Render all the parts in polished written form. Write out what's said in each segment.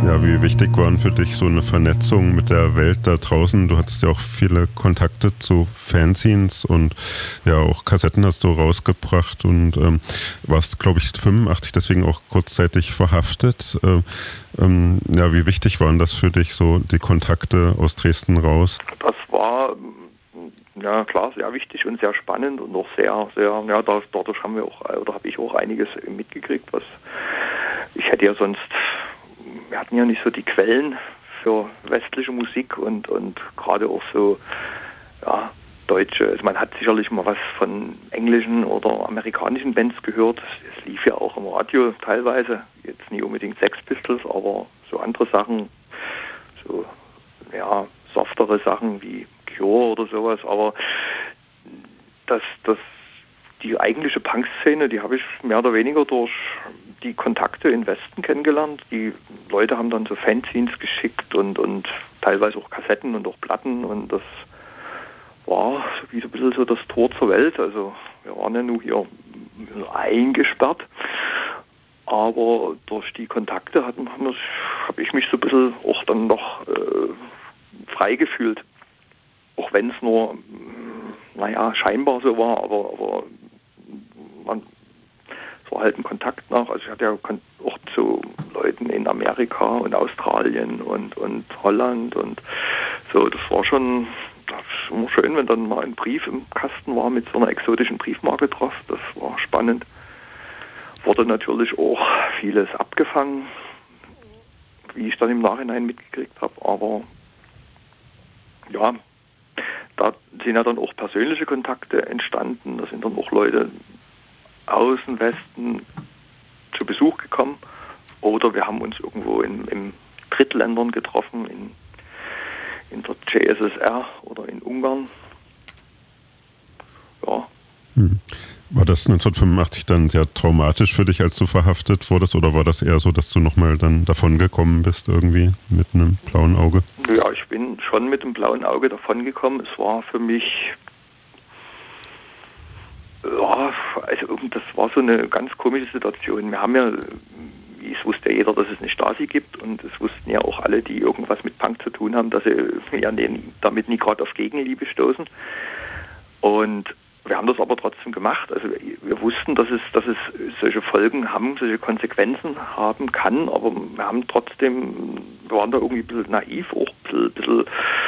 Ja, wie wichtig waren für dich so eine Vernetzung mit der Welt da draußen? Du hattest ja auch viele Kontakte zu Fanzines und ja, auch Kassetten hast du rausgebracht und warst, glaube ich, 85 deswegen auch kurzzeitig verhaftet. Ja, wie wichtig waren das für dich, so die Kontakte aus Dresden raus? Das war, ja klar, sehr wichtig und sehr spannend und auch sehr, sehr, ja, dadurch haben wir auch, oder habe ich auch einiges mitgekriegt, was ich hätte ja sonst, wir hatten ja nicht so die Quellen für westliche Musik und gerade auch so, ja, deutsche, also man hat sicherlich mal was von englischen oder amerikanischen Bands gehört, es lief ja auch im Radio teilweise, jetzt nicht unbedingt Sex Pistols, aber so andere Sachen, so, ja, softere Sachen wie Cure oder sowas, aber die eigentliche Punk-Szene, die habe ich mehr oder weniger durch die Kontakte in Westen kennengelernt. Die Leute haben dann so Fanzines geschickt und teilweise auch Kassetten und auch Platten und das war wie so ein bisschen so das Tor zur Welt. Also wir waren ja nur hier eingesperrt, aber durch die Kontakte habe ich mich so ein bisschen auch dann noch frei gefühlt. Auch wenn es nur, naja, scheinbar so war, aber es war halt ein Kontakt nach. Also ich hatte ja auch zu Leuten in Amerika und Australien und Holland und so. Das war schon immer schön, wenn dann mal ein Brief im Kasten war mit so einer exotischen Briefmarke drauf. Das war spannend. Wurde natürlich auch vieles abgefangen, wie ich dann im Nachhinein mitgekriegt habe. Aber ja, da sind ja dann auch persönliche Kontakte entstanden. Da sind dann auch Leute aus dem Westen zu Besuch gekommen. Oder wir haben uns irgendwo in Drittländern getroffen, in der CSSR oder in Ungarn. Ja. War das 1985 dann sehr traumatisch für dich, als du verhaftet wurdest? Oder war das eher so, dass du nochmal dann davon gekommen bist irgendwie mit einem blauen Auge? Ja, ich bin schon mit dem blauen Auge davon gekommen. Es war für mich, ja, also das war so eine ganz komische Situation. Wir haben ja, es wusste ja jeder, dass es eine Stasi gibt und es wussten ja auch alle, die irgendwas mit Punk zu tun haben, dass sie ja damit nie gerade auf Gegenliebe stoßen. Und wir haben das aber trotzdem gemacht. Also wir wussten, dass es solche Folgen haben, solche Konsequenzen haben kann, aber wir haben trotzdem, wir waren da irgendwie ein bisschen naiv, auch ein bisschen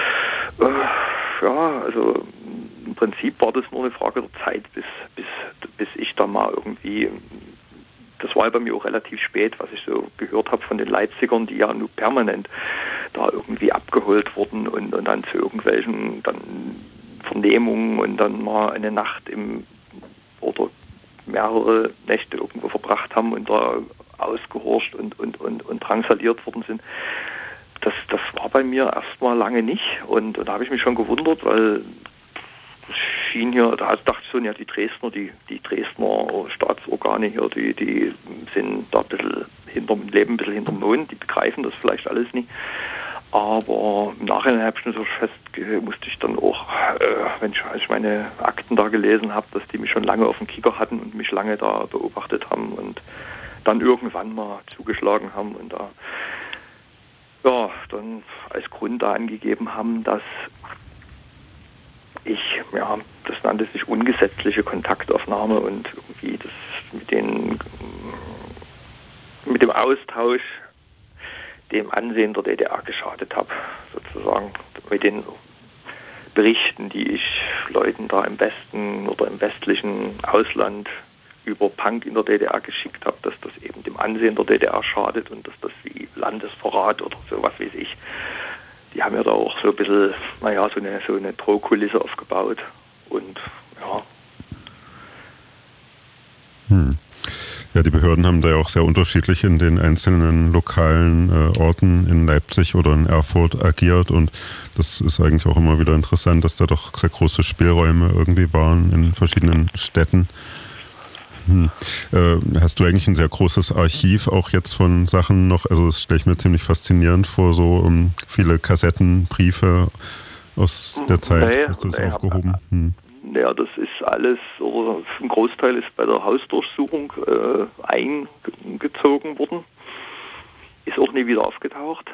ja, also im Prinzip war das nur eine Frage der Zeit, bis ich da mal irgendwie, das war ja bei mir auch relativ spät, was ich so gehört habe von den Leipzigern, die ja nur permanent da irgendwie abgeholt wurden und dann zu irgendwelchen dann Vernehmungen und dann mal eine Nacht oder mehrere Nächte irgendwo verbracht haben und da ausgehorcht und drangsaliert worden sind. Das war bei mir erstmal lange nicht und da habe ich mich schon gewundert, weil das schien hier, da dachte ich so, ja, die Dresdner Staatsorgane hier, die sind da ein bisschen leben ein bisschen hinterm Mond, die begreifen das vielleicht alles nicht. Aber im Nachhinein habe ich so musste ich dann auch, als ich meine Akten da gelesen habe, dass die mich schon lange auf dem Kicker hatten und mich lange da beobachtet haben und dann irgendwann mal zugeschlagen haben und da ja, dann als Grund da angegeben haben, dass ich, ja, das nannte sich ungesetzliche Kontaktaufnahme und irgendwie das mit dem Austausch dem Ansehen der DDR geschadet habe, sozusagen mit den Berichten, die ich Leuten da im Westen oder im westlichen Ausland über Punk in der DDR geschickt habe, dass das eben dem Ansehen der DDR schadet und dass das wie Landesverrat oder so, was weiß ich. Die haben ja da auch so ein bisschen, naja, so eine Drohkulisse aufgebaut und ja. Ja, die Behörden haben da ja auch sehr unterschiedlich in den einzelnen lokalen Orten in Leipzig oder in Erfurt agiert und das ist eigentlich auch immer wieder interessant, dass da doch sehr große Spielräume irgendwie waren in verschiedenen Städten. Hast du eigentlich ein sehr großes Archiv auch jetzt von Sachen noch, also das stelle ich mir ziemlich faszinierend vor, so viele Kassetten, Briefe aus der Zeit, hast du das aufgehoben? Ja, das ist alles, oder ein Großteil ist bei der Hausdurchsuchung eingezogen worden. ist auch nie wieder aufgetaucht.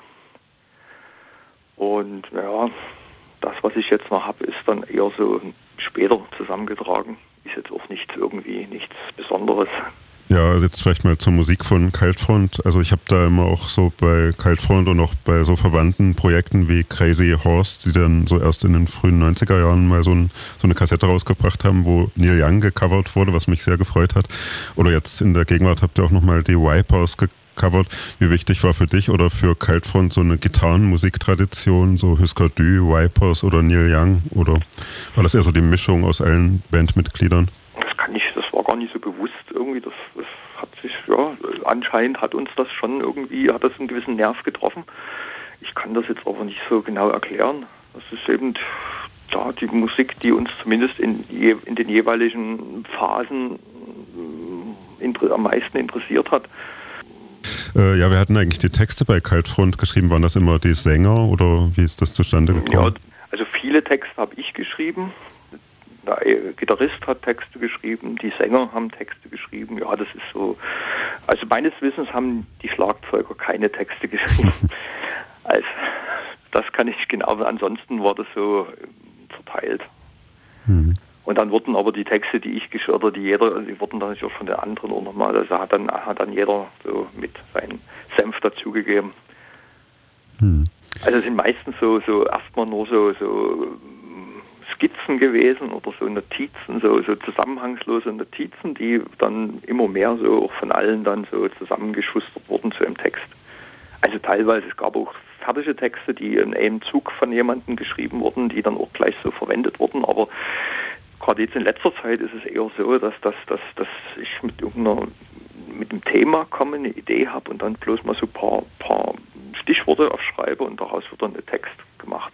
Und ja, das, was ich jetzt noch habe, ist dann eher so später zusammengetragen. Ist jetzt auch nichts Besonderes. Ja, also jetzt vielleicht mal zur Musik von Kaltfront. Also ich habe da immer auch so bei Kaltfront und auch bei so verwandten Projekten wie Crazy Horse, die dann so erst in den frühen 90er Jahren mal so eine Kassette rausgebracht haben, wo Neil Young gecovert wurde, was mich sehr gefreut hat. Oder jetzt in der Gegenwart habt ihr auch nochmal die Wipers gecovert. Wie wichtig war für dich oder für Kaltfront so eine Gitarrenmusiktradition, so Husker Du, Wipers oder Neil Young? Oder war das eher so die Mischung aus allen Bandmitgliedern? Das war gar nicht so bewusst irgendwie, das hat sich, ja, anscheinend hat uns das schon irgendwie, hat das einen gewissen Nerv getroffen. Ich kann das jetzt aber nicht so genau erklären. Das ist eben da die Musik, die uns zumindest in den jeweiligen Phasen am meisten interessiert hat. Ja, wir hatten eigentlich die Texte bei Kaltfront geschrieben. Waren das immer die Sänger oder wie ist das zustande gekommen? Ja, also viele Texte habe ich geschrieben. Der Gitarrist hat Texte geschrieben, die Sänger haben Texte geschrieben. Ja, das ist so. Also meines Wissens haben die Schlagzeuger keine Texte geschrieben. Also, das kann ich genau. Ansonsten war das so verteilt. Mhm. Und dann wurden aber die Texte, die ich geschrieben oder die wurden dann natürlich von den anderen auch nochmal. Also hat dann jeder so mit seinem Senf dazugegeben. Mhm. Also es sind meistens so erstmal nur so Skizzen gewesen oder so Notizen, so zusammenhangslose Notizen, die dann immer mehr so auch von allen dann so zusammengeschustert wurden zu einem Text. Also teilweise, es gab auch fertige Texte, die in einem Zug von jemandem geschrieben wurden, die dann auch gleich so verwendet wurden, aber gerade jetzt in letzter Zeit ist es eher so, dass ich mit dem Thema komme, eine Idee habe und dann bloß mal so ein paar Stichworte aufschreibe und daraus wird dann ein Text gemacht.